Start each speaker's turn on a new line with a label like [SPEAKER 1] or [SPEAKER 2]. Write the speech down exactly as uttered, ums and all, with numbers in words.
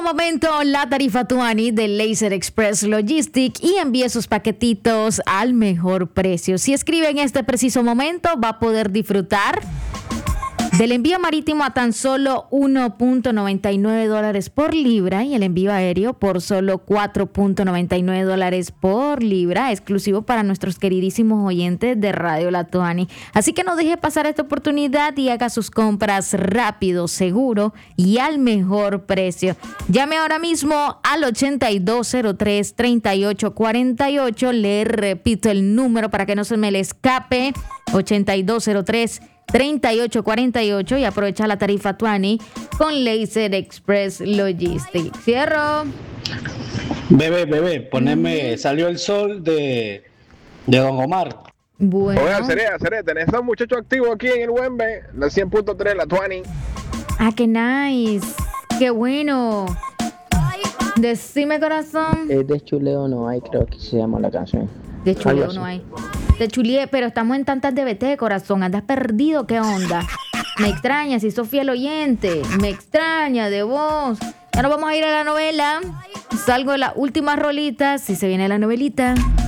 [SPEAKER 1] preciso momento la tarifa Tuani de Laser Express Logistic y envíe sus paquetitos al mejor precio. Si escribe en este preciso momento, va a poder disfrutar del envío marítimo a tan solo uno punto noventa y nueve dólares por libra y el envío aéreo por solo cuatro punto noventa y nueve dólares por libra, exclusivo para nuestros queridísimos oyentes de Radio La Tuani. Así que no deje pasar esta oportunidad y haga sus compras rápido, seguro y al mejor precio. Llame ahora mismo al ochenta y dos cero tres, treinta y ocho cuarenta y ocho. Le repito el número para que no se me le escape. ochenta y dos cero tres, treinta y ocho cuarenta y ocho y aprovecha la tarifa Tuani con Laser Express Logistics. Cierro.
[SPEAKER 2] Bebé, bebé, poneme, mm. salió el sol de, de Don Omar.
[SPEAKER 3] Bueno. Oye, Cerea, Cerea, tenés a un muchacho activo aquí en el Wembe, la cien punto tres, la Tuani.
[SPEAKER 1] Ah, qué nice. Qué bueno. Decime, corazón.
[SPEAKER 4] Es de chuleo no hay, creo que se llama la canción.
[SPEAKER 1] De chuleo no hay. Te chulié, pero estamos en tantas D B T, corazón. Andas perdido, ¿qué onda? Me extraña, si sos fiel oyente. Me extraña de vos. Ya nos vamos a ir a la novela. Salgo de las últimas rolitas. Si se viene la novelita.